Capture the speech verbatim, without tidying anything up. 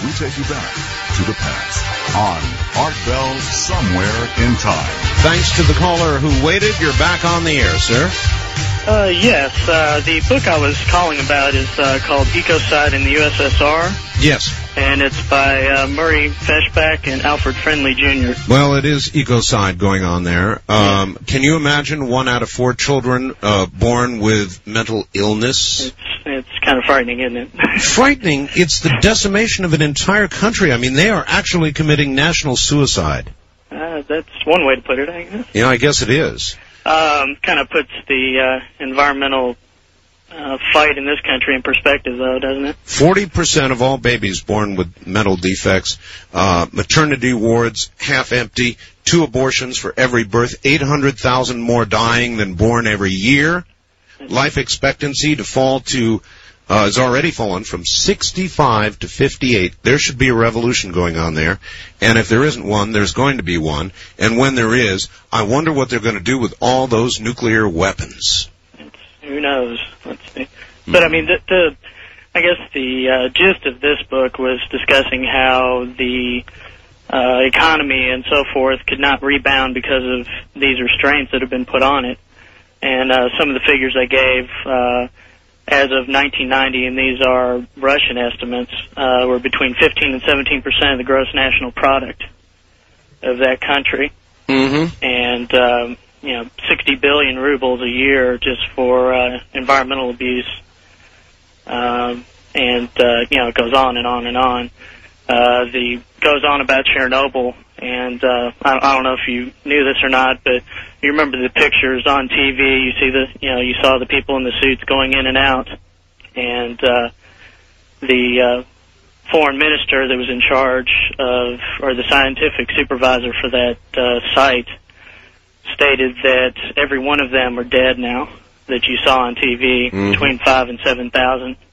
we take you back to the past on Art Bell Somewhere in Time. Thanks to the caller who waited, you're back on the air, sir. Uh, yes, uh, the book I was calling about is uh, called Ecocide in the U S S R. Yes. And it's by uh, Murray Feshbach and Alfred Friendly Junior Well, it is ecocide going on there. Um, yeah. Can you imagine one out of four children uh, born with mental illness? It's, it's kind of frightening, isn't it? Frightening. It's the decimation of an entire country. I mean, they are actually committing national suicide. Uh, that's one way to put it, I guess. Yeah, I guess it is. Um, kind of puts the uh, environmental uh, fight in this country in perspective, though, doesn't it? Forty percent of all babies born with mental defects, uh, maternity wards half empty, two abortions for every birth, eight hundred thousand more dying than born every year. Life expectancy to fall to uh, has already fallen from sixty-five to fifty-eight. There should be a revolution going on there. And if there isn't one, there's going to be one. And when there is, I wonder what they're going to do with all those nuclear weapons. It's, who knows? Let's see. But, I mean, the, the I guess the uh, gist of this book was discussing how the uh, economy and so forth could not rebound because of these restraints that have been put on it. And uh, some of the figures I gave uh, as of nineteen ninety, and these are Russian estimates, uh, were between fifteen and seventeen percent of the gross national product of that country. Mm-hmm. And, um, you know, sixty billion rubles a year just for uh, environmental abuse. Um, and, uh, you know, it goes on and on and on. Uh, the goes on about Chernobyl, and uh, I, I don't know if you knew this or not, but you remember the pictures on T V. You see the, you know, you saw the people in the suits going in and out, and uh, the uh, foreign minister that was in charge of, or the scientific supervisor for that uh, site, stated that every one of them are dead now that you saw on T V, mm-hmm. between five and seven thousand.